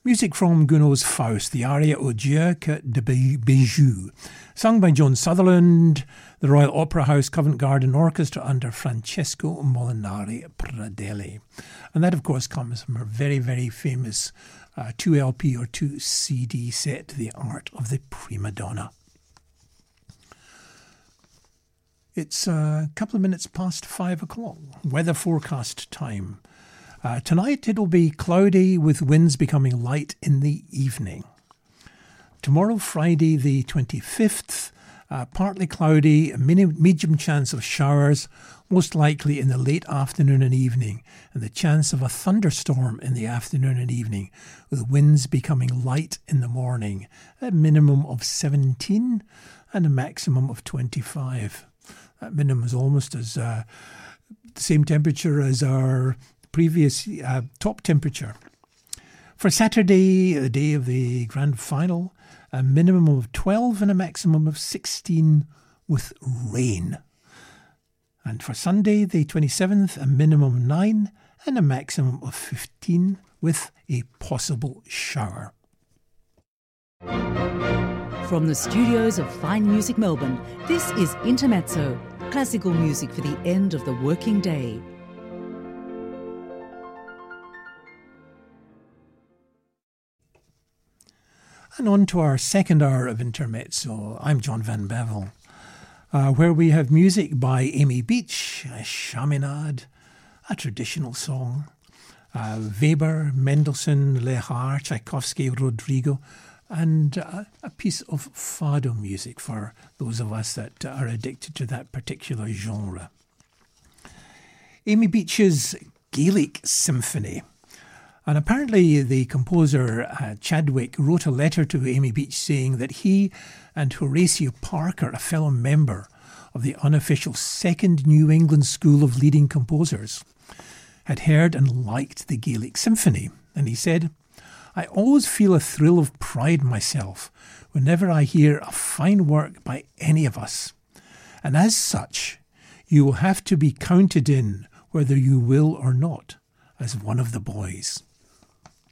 Music from Gounod's Faust, the aria Au Dieu que de Bijou, sung by Joan Sutherland, the Royal Opera House Covent Garden Orchestra under Francesco Molinari Pradelli. And that, of course, comes from her very, very famous 2 LP or 2 CD set, The Art of the Prima Donna. It's a couple of minutes past 5 o'clock, weather forecast time. Tonight it'll be cloudy with winds becoming light in the evening. Tomorrow, Friday the 25th, partly cloudy, a medium chance of showers, most likely in the late afternoon and evening, and the chance of a thunderstorm in the afternoon and evening, with winds becoming light in the morning, a minimum of 17 and a maximum of 25. That minimum is almost as the same temperature as our previous top temperature. For Saturday, the day of the grand final, a minimum of 12 and a maximum of 16 with rain. And for Sunday, the 27th, a minimum of 9 and a maximum of 15 with a possible shower. From the studios of Fine Music Melbourne, this is Intermezzo, classical music for the end of the working day. And on to our second hour of Intermezzo. I'm John Van Bevel, where we have music by Amy Beach, a Chaminade, a traditional song, Weber, Mendelssohn, Lehar, Tchaikovsky, Rodrigo, and a piece of fado music for those of us that are addicted to that particular genre. Amy Beach's Gaelic Symphony. And apparently the composer Chadwick wrote a letter to Amy Beach saying that he and Horatio Parker, a fellow member of the unofficial Second New England School of Leading Composers, had heard and liked the Gaelic Symphony. And he said, "I always feel a thrill of pride myself whenever I hear a fine work by any of us. And as such, you will have to be counted in, whether you will or not, as one of the boys."